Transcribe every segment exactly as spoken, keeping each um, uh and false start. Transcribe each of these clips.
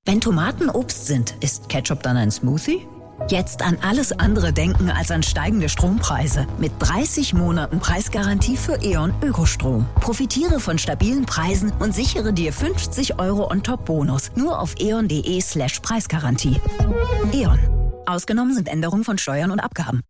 Wenn Tomaten Obst sind, ist Ketchup dann ein Smoothie? Jetzt an alles andere denken als an steigende Strompreise. Mit dreißig Monaten Preisgarantie für E.ON Ökostrom. Profitiere von stabilen Preisen und sichere dir fünfzig Euro On-Top-Bonus. Nur auf eon.de slash Preisgarantie. E.ON. Ausgenommen sind Änderungen von Steuern und Abgaben.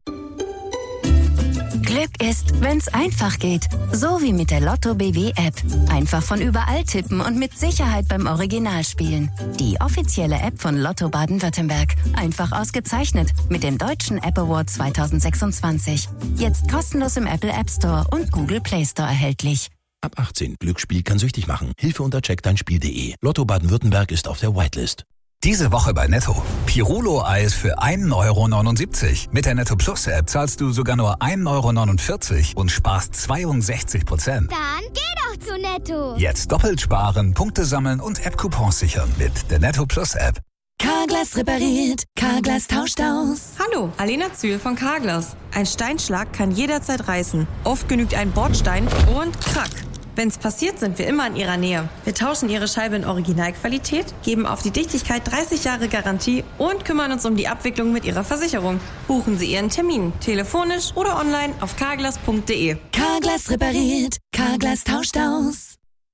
Glück ist, wenn's einfach geht. So wie mit der Lotto B W App. Einfach von überall tippen und mit Sicherheit beim Original spielen. Die offizielle App von Lotto Baden-Württemberg. Einfach ausgezeichnet mit dem Deutschen App Award zwanzig sechsundzwanzig. Jetzt kostenlos im Apple App Store und Google Play Store erhältlich. Ab achtzehn. Glücksspiel kann süchtig machen. Hilfe unter check dein Spiel punkt de. Lotto Baden-Württemberg ist auf der Whitelist. Diese Woche bei Netto. Pirulo-Eis für ein Euro neunundsiebzig. Mit der Netto Plus App zahlst du sogar nur ein Euro neunundvierzig und sparst zweiundsechzig Prozent. Dann geh doch zu Netto. Jetzt doppelt sparen, Punkte sammeln und App-Coupons sichern mit der Netto Plus App. Carglass repariert, Carglass tauscht aus. Hallo, Alena Zühl von Carglass. Ein Steinschlag kann jederzeit reißen. Oft genügt ein Bordstein und krack. Wenn's passiert, sind wir immer in Ihrer Nähe. Wir tauschen Ihre Scheibe in Originalqualität, geben auf die Dichtigkeit dreißig Jahre Garantie und kümmern uns um die Abwicklung mit Ihrer Versicherung. Buchen Sie Ihren Termin, telefonisch oder online auf carglass punkt de. Carglass repariert, Carglass tauscht aus.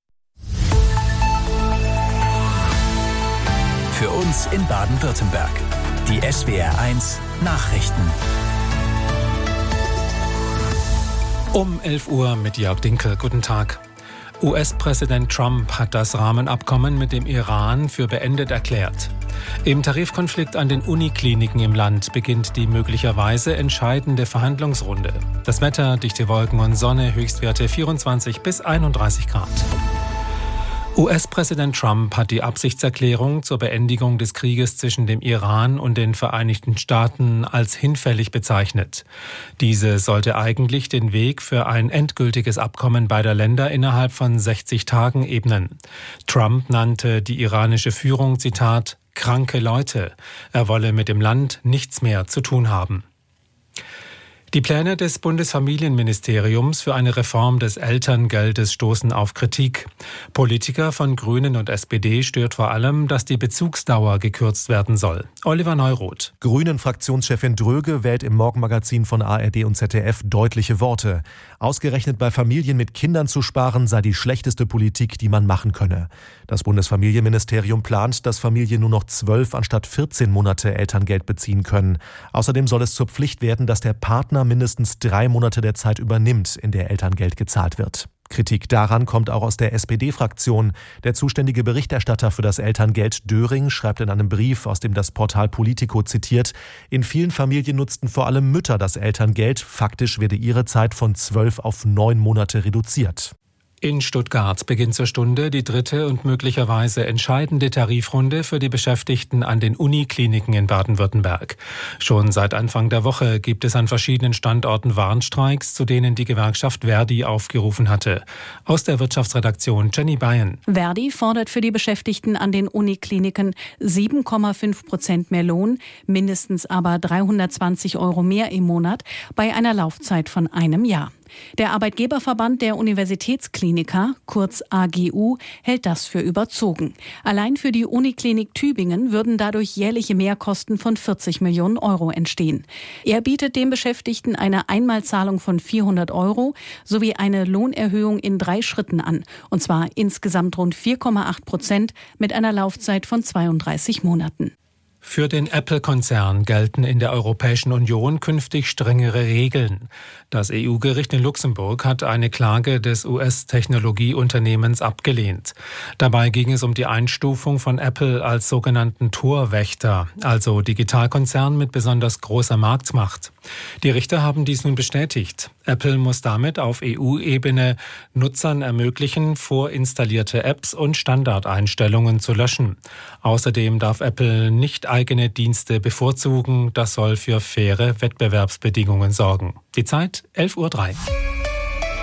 Für uns in Baden-Württemberg. Die S W R eins Nachrichten. Um elf Uhr mit Jörg Dinkel. Guten Tag. U S-Präsident Trump hat das Rahmenabkommen mit dem Iran für beendet erklärt. Im Tarifkonflikt an den Unikliniken im Land beginnt die möglicherweise entscheidende Verhandlungsrunde. Das Wetter, dichte Wolken und Sonne, Höchstwerte vierundzwanzig bis einunddreißig Grad. U S-Präsident Trump hat die Absichtserklärung zur Beendigung des Krieges zwischen dem Iran und den Vereinigten Staaten als hinfällig bezeichnet. Diese sollte eigentlich den Weg für ein endgültiges Abkommen beider Länder innerhalb von sechzig Tagen ebnen. Trump nannte die iranische Führung, Zitat, kranke Leute. Er wolle mit dem Land nichts mehr zu tun haben. Die Pläne des Bundesfamilienministeriums für eine Reform des Elterngeldes stoßen auf Kritik. Politiker von Grünen und S P D stört vor allem, dass die Bezugsdauer gekürzt werden soll. Oliver Neuroth. Grünen-Fraktionschefin Dröge wählt im Morgenmagazin von A R D und Z D F deutliche Worte. Ausgerechnet bei Familien mit Kindern zu sparen sei die schlechteste Politik, die man machen könne. Das Bundesfamilienministerium plant, dass Familien nur noch zwölf anstatt vierzehn Monate Elterngeld beziehen können. Außerdem soll es zur Pflicht werden, dass der Partner mindestens drei Monate der Zeit übernimmt, in der Elterngeld gezahlt wird. Kritik daran kommt auch aus der S P D-Fraktion. Der zuständige Berichterstatter für das Elterngeld, Döring, schreibt in einem Brief, aus dem das Portal Politico zitiert, in vielen Familien nutzten vor allem Mütter das Elterngeld. Faktisch werde ihre Zeit von zwölf auf neun Monate reduziert. In Stuttgart beginnt zur Stunde die dritte und möglicherweise entscheidende Tarifrunde für die Beschäftigten an den Unikliniken in Baden-Württemberg. Schon seit Anfang der Woche gibt es an verschiedenen Standorten Warnstreiks, zu denen die Gewerkschaft Verdi aufgerufen hatte. Aus der Wirtschaftsredaktion Jenny Bayern. Verdi fordert für die Beschäftigten an den Unikliniken sieben Komma fünf Prozent mehr Lohn, mindestens aber dreihundertzwanzig Euro mehr im Monat bei einer Laufzeit von einem Jahr. Der Arbeitgeberverband der Universitätskliniker, kurz A G U, hält das für überzogen. Allein für die Uniklinik Tübingen würden dadurch jährliche Mehrkosten von vierzig Millionen Euro entstehen. Er bietet den Beschäftigten eine Einmalzahlung von vierhundert Euro sowie eine Lohnerhöhung in drei Schritten an, und zwar insgesamt rund vier Komma acht Prozent mit einer Laufzeit von zweiunddreißig Monaten. Für den Apple-Konzern gelten in der Europäischen Union künftig strengere Regeln. Das E U-Gericht in Luxemburg hat eine Klage des U S-Technologieunternehmens abgelehnt. Dabei ging es um die Einstufung von Apple als sogenannten Torwächter, also Digitalkonzern mit besonders großer Marktmacht. Die Richter haben dies nun bestätigt. Apple muss damit auf E U-Ebene Nutzern ermöglichen, vorinstallierte Apps und Standardeinstellungen zu löschen. Außerdem darf Apple nicht eigene Dienste bevorzugen. Das soll für faire Wettbewerbsbedingungen sorgen. Die Zeit elf Uhr drei.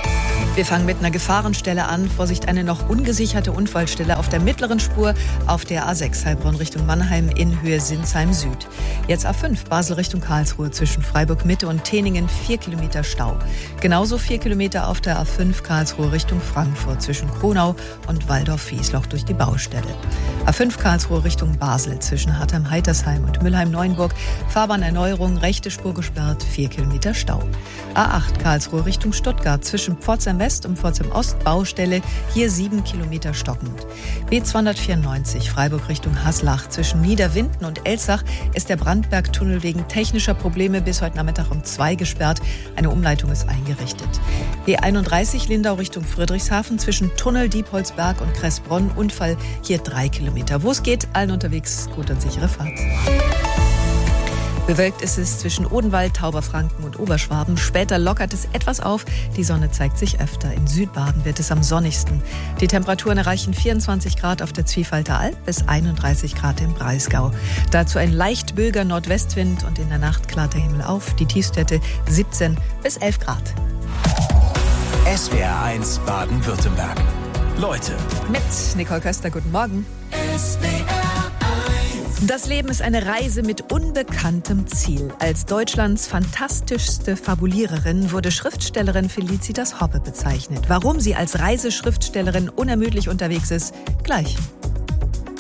Wir fangen mit einer Gefahrenstelle an. Vorsicht, eine noch ungesicherte Unfallstelle auf der mittleren Spur auf der A sechs Heilbronn Richtung Mannheim in Höhe Sinsheim Süd. Jetzt A fünf Basel Richtung Karlsruhe zwischen Freiburg Mitte und Teningen vier Kilometer Stau. Genauso vier Kilometer auf der A fünf Karlsruhe Richtung Frankfurt zwischen Kronau und Waldorf-Wiesloch durch die Baustelle. A fünf Karlsruhe Richtung Basel zwischen Hartheim-Heitersheim und Mülheim-Neuenburg. Fahrbahnerneuerung, rechte Spur gesperrt, vier Kilometer Stau. A acht Karlsruhe Richtung Stuttgart zwischen Pforzheim West und Pforzheim Ost Baustelle, hier sieben Kilometer stockend. B zweihundertvierundneunzig Freiburg Richtung Haslach zwischen Niederwinden und Elsach ist der Brandbergtunnel wegen technischer Probleme bis heute Nachmittag um zwei gesperrt. Eine Umleitung ist eingerichtet. B einunddreißig Lindau Richtung Friedrichshafen zwischen Tunnel Diepholzberg und Kressbronn Unfall, hier drei Kilometer. Wo es geht, allen unterwegs gute und sichere Fahrt. Bewölkt ist es zwischen Odenwald, Tauberfranken und Oberschwaben. Später lockert es etwas auf. Die Sonne zeigt sich öfter. In Südbaden wird es am sonnigsten. Die Temperaturen erreichen vierundzwanzig Grad auf der Zwiefalter Alb bis einunddreißig Grad im Breisgau. Dazu ein leicht böiger Nordwestwind und in der Nacht klart der Himmel auf. Die Tiefstwerte siebzehn bis elf Grad. S W R eins Baden-Württemberg. Leute. Mit Nicole Köster, guten Morgen. S W R Das Leben ist eine Reise mit unbekanntem Ziel. Als Deutschlands fantastischste Fabuliererin wurde Schriftstellerin Felicitas Hoppe bezeichnet. Warum sie als Reiseschriftstellerin unermüdlich unterwegs ist, gleich.